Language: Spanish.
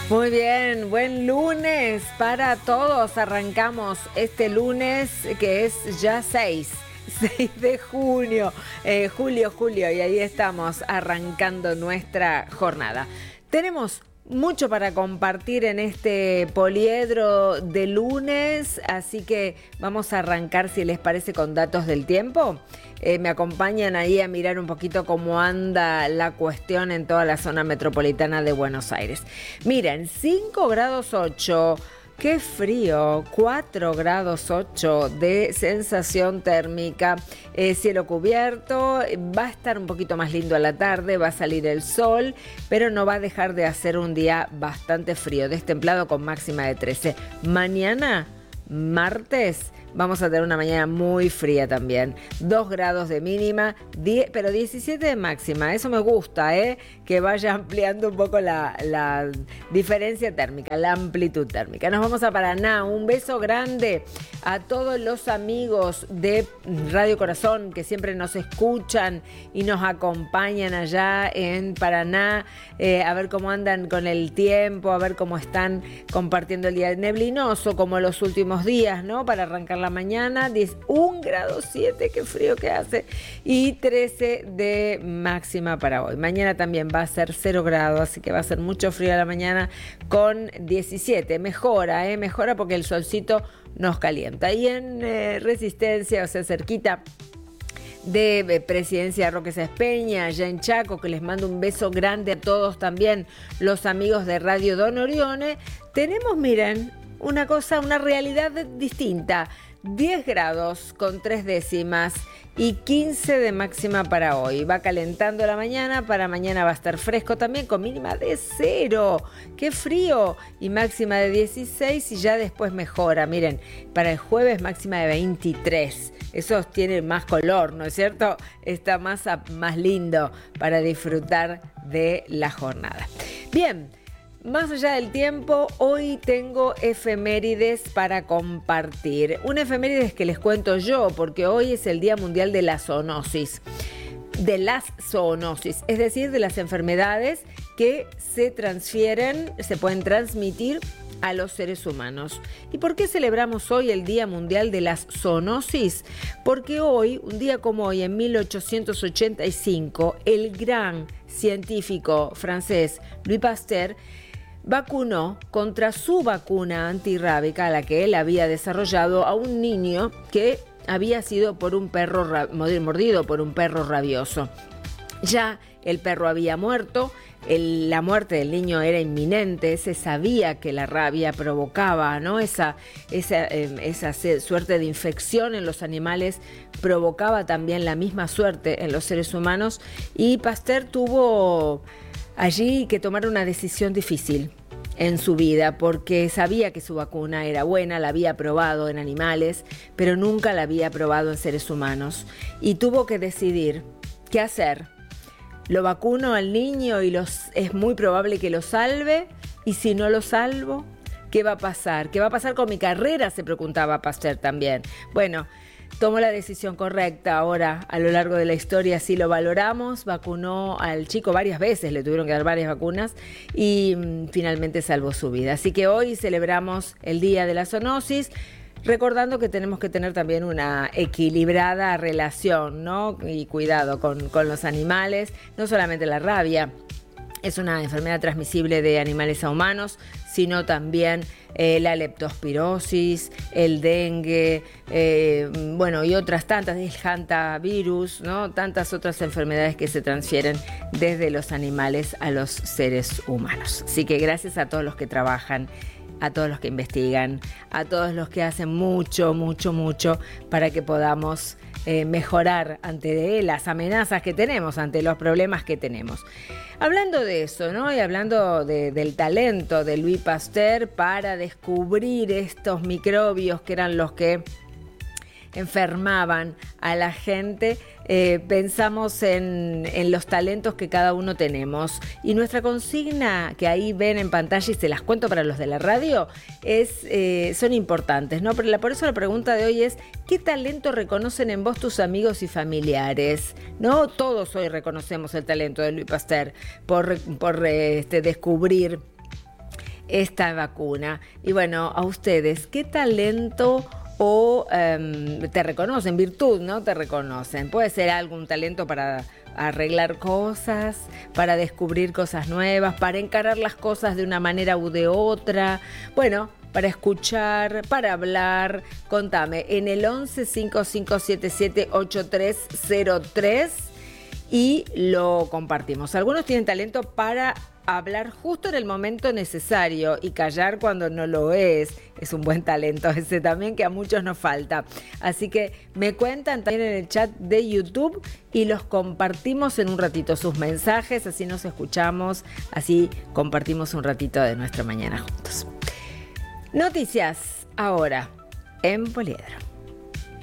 Muy bien, buen lunes para todos. Arrancamos este lunes que es ya 6 de junio, julio, y ahí estamos arrancando nuestra jornada. Tenemos mucho para compartir en este poliedro de lunes, así que vamos a arrancar, si les parece, con datos del tiempo. Me acompañan ahí a mirar un poquito cómo anda la cuestión en toda la zona metropolitana de Buenos Aires. Miren, 5 grados 8. ¡Qué frío! 4 grados 8 de sensación térmica, cielo cubierto, va a estar un poquito más lindo a la tarde, va a salir el sol, pero no va a dejar de hacer un día bastante frío, destemplado con máxima de 13. Mañana, martes, vamos a tener una mañana muy fría también. 2 grados de mínima, pero 17 de máxima. Eso me gusta, que vaya ampliando un poco la diferencia térmica, la amplitud térmica. Nos vamos a Paraná. Un beso grande a todos los amigos de Radio Corazón que siempre nos escuchan y nos acompañan allá en Paraná. A ver cómo andan con el tiempo, a ver cómo están compartiendo el día neblinoso como los últimos días, ¿no? Para arrancar la mañana, 1 grado 7, qué frío que hace, y 13 de máxima para hoy. Mañana también va a ser 0 grados, así que va a ser mucho frío a la mañana con 17. Mejora porque el solcito nos calienta. Y en Resistencia, o sea, cerquita de Presidencia Roque Sáenz Peña, allá en Chaco, que les mando un beso grande a todos también los amigos de Radio Don Orione. Tenemos, miren, una realidad distinta. 10 grados con 3 décimas y 15 de máxima para hoy. Va calentando la mañana, para mañana va a estar fresco también con mínima de 0. ¡Qué frío! Y máxima de 16 y ya después mejora. Miren, para el jueves máxima de 23. Eso tiene más color, ¿no es cierto? Está más lindo para disfrutar de la jornada. Bien. Más allá del tiempo, hoy tengo efemérides para compartir. Una efemérides que les cuento yo, porque hoy es el Día Mundial de la Zoonosis. De las zoonosis, es decir, de las enfermedades que se pueden transmitir a los seres humanos. ¿Y por qué celebramos hoy el Día Mundial de las Zoonosis? Porque hoy, un día como hoy, en 1885, el gran científico francés Louis Pasteur vacunó contra su vacuna antirrábica, la que él había desarrollado, a un niño que había sido mordido por un perro rabioso. Ya el perro había muerto, la muerte del niño era inminente, se sabía que la rabia provocaba, ¿no? Esa suerte de infección en los animales provocaba también la misma suerte en los seres humanos, y Pasteur tuvo allí que tomar una decisión difícil en su vida, porque sabía que su vacuna era buena, la había probado en animales, pero nunca la había probado en seres humanos, y tuvo que decidir qué hacer. ¿Lo vacuno al niño y es muy probable que lo salve? ¿Y si no lo salvo, qué va a pasar? ¿Qué va a pasar con mi carrera?, se preguntaba Pasteur también. Bueno, tomó la decisión correcta. Ahora, a lo largo de la historia, sí lo valoramos. Vacunó al chico varias veces, le tuvieron que dar varias vacunas y finalmente salvó su vida. Así que hoy celebramos el Día de la Zoonosis, recordando que tenemos que tener también una equilibrada relación, ¿no? Y cuidado con los animales, no solamente la rabia. Es una enfermedad transmisible de animales a humanos, sino también la leptospirosis, el dengue, y otras tantas, el hantavirus, ¿no? Tantas otras enfermedades que se transfieren desde los animales a los seres humanos. Así que gracias a todos los que trabajan, a todos los que investigan, a todos los que hacen mucho para que podamos mejorar ante las amenazas que tenemos, ante los problemas que tenemos. Hablando de eso, ¿no? Y hablando del talento de Louis Pasteur para descubrir estos microbios que eran los que enfermaban a la gente, pensamos en los talentos que cada uno tenemos. Y nuestra consigna, que ahí ven en pantalla y se las cuento para los de la radio, son importantes, ¿no? Pero por eso la pregunta de hoy es: ¿qué talento reconocen en vos tus amigos y familiares? ¿No? Todos hoy reconocemos el talento de Louis Pasteur por descubrir esta vacuna. Y bueno, a ustedes, ¿qué talento o te reconocen, virtud, ¿no? Te reconocen. Puede ser algún talento para arreglar cosas, para descubrir cosas nuevas, para encarar las cosas de una manera u de otra. Bueno, para escuchar, para hablar. Contame en el 11 5577 8303 y lo compartimos. Algunos tienen talento para hablar justo en el momento necesario y callar cuando no lo es. Es un buen talento ese también que a muchos nos falta. Así que me cuentan también en el chat de YouTube y los compartimos en un ratito sus mensajes, así nos escuchamos, así compartimos un ratito de nuestra mañana juntos. Noticias ahora en Poliedro.